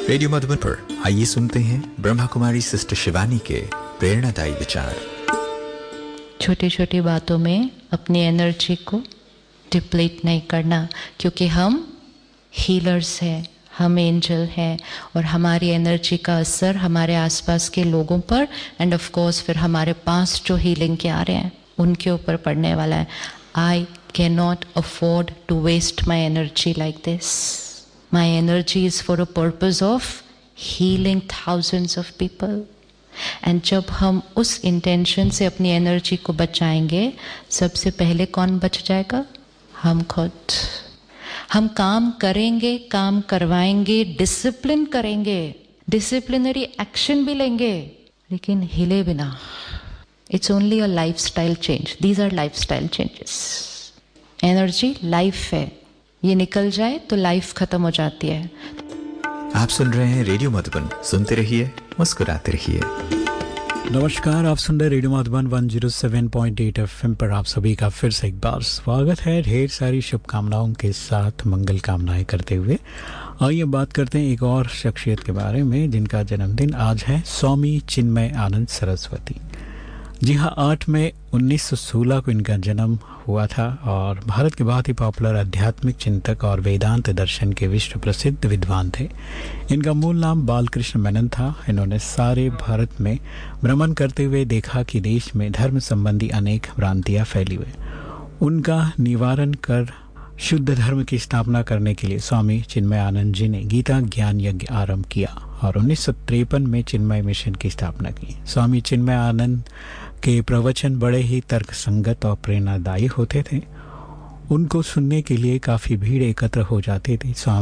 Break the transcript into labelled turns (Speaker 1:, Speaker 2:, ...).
Speaker 1: Radio Madhuban पर आइए सुनते हैं ब्रह्मा कुमारी सिस्टर शिवानी के प्रेरणादायी विचार।
Speaker 2: छोटी छोटी बातों में अपनी एनर्जी को डिप्लीट नहीं करना, क्योंकि हम हीलर्स हैं, हम एंजल हैं और हमारी एनर्जी का असर हमारे आसपास के लोगों पर एंड ऑफ कोर्स फिर हमारे पास जो हीलिंग के आ रहे हैं उनके ऊपर पड़ने वाला है। I can not afford to waste my energy like this. My energy is for a purpose of healing thousands of people. And जब हम उस इंटेंशन से अपनी एनर्जी को बचाएंगे, सबसे पहले कौन बच जाएगा? हम खुद। हम काम करेंगे, काम करवाएंगे, डिसिप्लिन करेंगे, डिसिप्लिनरी एक्शन भी लेंगे, लेकिन हिले बिना। It's only a lifestyle change. These are lifestyle changes. Energy life है, ये निकल जाए तो लाइफ खत्म हो जाती है।
Speaker 1: आप सुन रहे हैं रेडियो मधुबन, सुनते रहिए, मुस्कुराते रहिए।
Speaker 3: नमस्कार, आप सुन रहे रेडियो मधुबन 107.8 FM पर आप सभी का फिर से एक बार स्वागत है। ढेर सारी शुभकामनाओं के साथ मंगल कामनाएं करते हुए आइए बात करते हैं एक और शख्सियत के बारे में जिनका जन्मदिन आज है। स्वामी चिन्मय आनंद सरस्वती। जी हाँ, 8 मई 1916 को इनका जन्म हुआ था और भारत के बहुत ही पॉपुलर आध्यात्मिक चिंतक और वेदांत दर्शन के विश्व प्रसिद्ध विद्वान थे। इनका मूल नाम बालकृष्ण मेनन था। इन्होंने सारे भारत में भ्रमण करते हुए देखा कि देश में धर्म संबंधी अनेक भ्रांतियाँ फैली हुई। उनका निवारण कर शुद्ध धर्म की स्थापना करने के लिए स्वामी चिन्मय आनंद जी ने गीता ज्ञान यज्ञ आरंभ किया और 1953 में चिन्मय मिशन की स्थापना की। स्वामी चिन्मय आनंद के प्रवचन बड़े ही तर्क संगत और प्रेरणादायी होते थे। उनको सुनने के लिए काफ़ी भीड़ एकत्र हो जाती थी। स्वामी